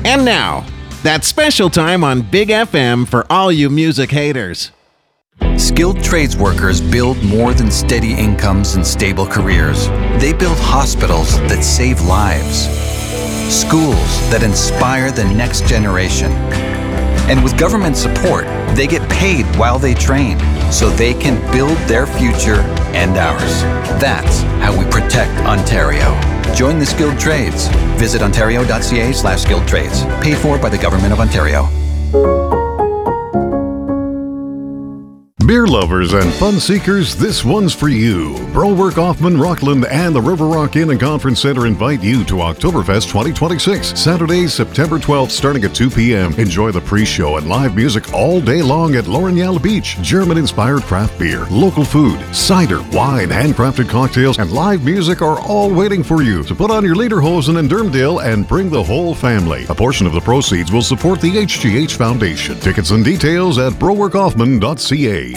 And now, that special time on Big FM for all you music haters. Skilled trades workers build more than steady incomes and stable careers. They build hospitals that save lives, schools that inspire the next generation. And with government support, they get paid while they train so they can build their future and ours. That's how we protect Ontario. Join the skilled trades. Visit ontario.ca/skilled trades. Paid for by the Government of Ontario. Beer lovers and fun seekers, this one's for you. Browerk Hoffman, Rockland, and the River Rock Inn and Conference Center invite you to Oktoberfest 2026, Saturday, September 12th, starting at 2 p.m. Enjoy the pre-show and live music all day long at Lorneal Beach. German-inspired craft beer, local food, cider, wine, handcrafted cocktails, and live music are all waiting for you. So put on your lederhosen and Dermdale and bring the whole family. A portion of the proceeds will support the HGH Foundation. Tickets and details at browerkhoffman.ca.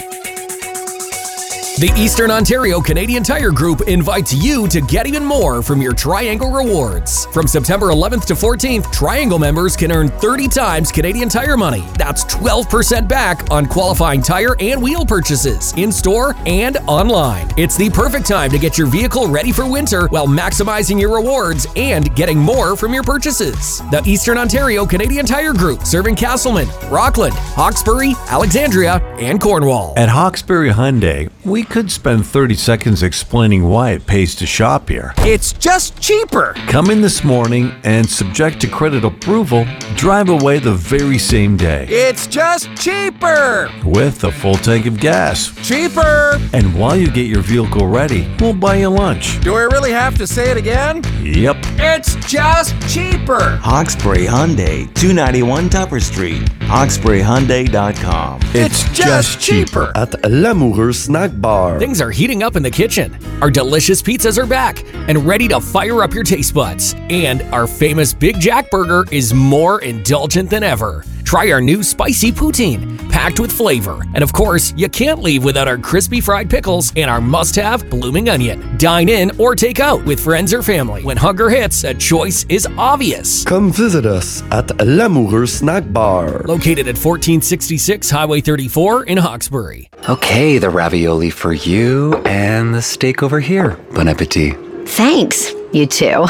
The Eastern Ontario Canadian Tire Group invites you to get even more from your Triangle Rewards. From September 11th to 14th, Triangle members can earn 30 times Canadian Tire money. That's 12% back on qualifying tire and wheel purchases, in-store and online. It's the perfect time to get your vehicle ready for winter while maximizing your rewards and getting more from your purchases. The Eastern Ontario Canadian Tire Group, serving Castleman, Rockland, Hawkesbury, Alexandria, and Cornwall. At Hawkesbury Hyundai, we could spend 30 seconds explaining why it pays to shop here. It's just cheaper. Come in this morning and, subject to credit approval, drive away the very same day. It's just cheaper. With a full tank of gas. Cheaper. And while you get your vehicle ready, we'll buy you lunch. Do I really have to say it again? Yep. It's just cheaper. Hawkesbury Hyundai, 291 Tupper Street. HawkesburyHyundai.com. It's just cheaper. At L'Amoureux Snack Bar. Things are heating up in the kitchen. Our delicious pizzas are back and ready to fire up your taste buds. And our famous Big Jack Burger is more indulgent than ever. Try our new spicy poutine, packed with flavor. And of course, you can't leave without our crispy fried pickles and our must-have blooming onion. Dine in or take out with friends or family. When hunger hits, a choice is obvious. Come visit us at L'Amoureux Snack Bar. Located at 1466 Highway 34 in Hawkesbury. Okay, the ravioli for you and the steak over here. Bon appetit. Thanks, you two.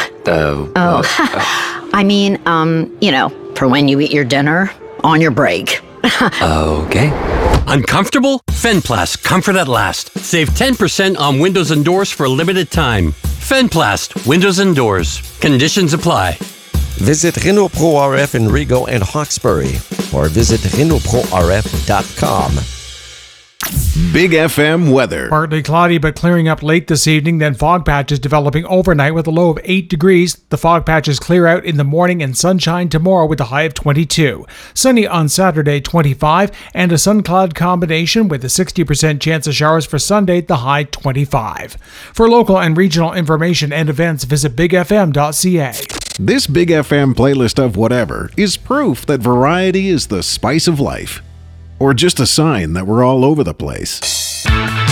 I mean, for when you eat your dinner on your break. Okay. Uncomfortable? Fenplast, comfort at last. Save 10% on windows and doors for a limited time. Fenplast, windows and doors. Conditions apply. Visit Renault Pro RF in Rigaud and Hawkesbury or visit RenaultProRF.com. Big FM weather. Partly cloudy but clearing up late this evening, then fog patches developing overnight with a low of 8 degrees. The fog patches clear out in the morning and sunshine tomorrow with a high of 22. Sunny on Saturday, 25, and a sun-cloud combination with a 60% chance of showers for Sunday, the high 25. For local and regional information and events, visit bigfm.ca. This Big FM playlist of whatever is proof that variety is the spice of life. Or just a sign that we're all over the place.